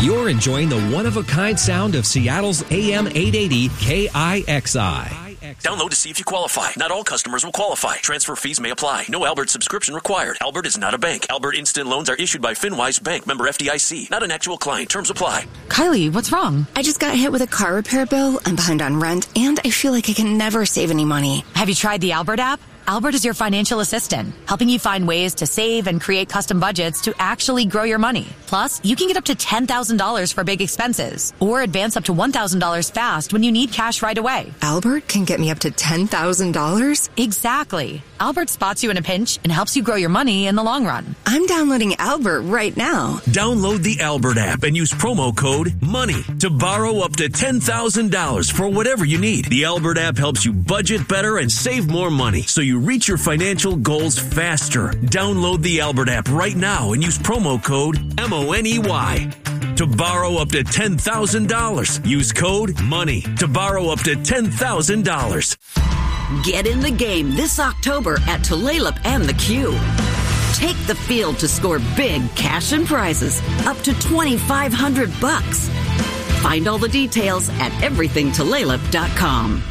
You're enjoying the one-of-a-kind sound of Seattle's AM 880 KIXI. Download to see if you qualify. Not all customers will qualify. Transfer fees may apply. No Albert subscription required. Albert is not a bank. Albert Instant Loans are issued by FinWise Bank, member FDIC. Not an actual client. Terms apply. Kylie, what's wrong? I just got hit with a car repair bill. I'm behind on rent, and I feel like I can never save any money. Have you tried the Albert app? Albert is your financial assistant, helping you find ways to save and create custom budgets to actually grow your money. Plus, you can get up to $10,000 for big expenses or advance up to $1,000 fast when you need cash right away. Albert can get me up to $10,000? Exactly. Albert spots you in a pinch and helps you grow your money in the long run. I'm downloading Albert right now. Download the Albert app and use promo code MONEY to borrow up to $10,000 for whatever you need. The Albert app helps you budget better and save more money so you reach your financial goals faster. Download the Albert app right now and use promo code MONEY to borrow up to $10,000. Use code MONEY to borrow up to $10,000. Get in the game this October at Tulalip and the Q. Take the field to score big cash and prizes up to $2,500. Find all the details at everythingtulalip.com.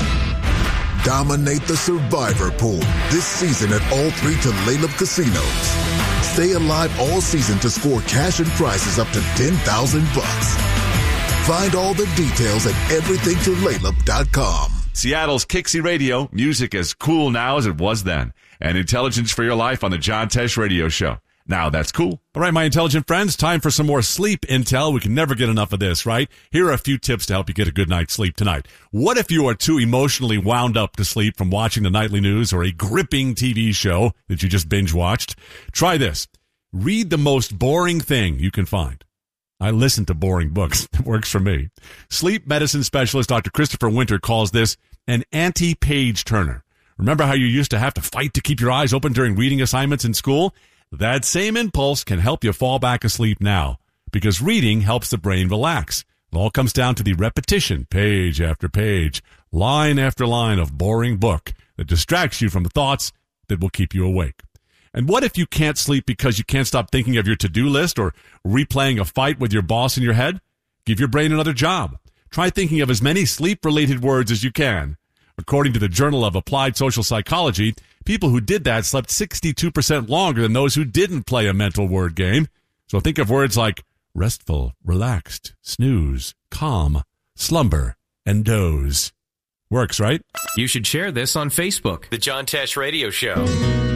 Dominate the Survivor Pool this season at all 3 Tulalip casinos. Stay alive all season to score cash and prizes up to $10,000. Find all the details at everythingtulalip.com. Seattle's Kixie Radio, music as cool now as it was then. And intelligence for your life on the John Tesh Radio Show. Now that's cool. All right, my intelligent friends, time for some more sleep intel. We can never get enough of this, right? Here are a few tips to help you get a good night's sleep tonight. What if you are too emotionally wound up to sleep from watching the nightly news or a gripping TV show that you just binge watched? Try this. Read the most boring thing you can find. I listen to boring books. It works for me. Sleep medicine specialist Dr. Christopher Winter calls this an anti-page turner. Remember how you used to have to fight to keep your eyes open during reading assignments in school? That same impulse can help you fall back asleep now, because reading helps the brain relax. It all comes down to the repetition, page after page, line after line of boring book that distracts you from the thoughts that will keep you awake. And what if you can't sleep because you can't stop thinking of your to-do list or replaying a fight with your boss in your head? Give your brain another job. Try thinking of as many sleep-related words as you can. According to the Journal of Applied Social Psychology, people who did that slept 62% longer than those who didn't play a mental word game. So think of words like restful, relaxed, snooze, calm, slumber, and doze. Works, right? You should share this on Facebook. The John Tesh Radio Show.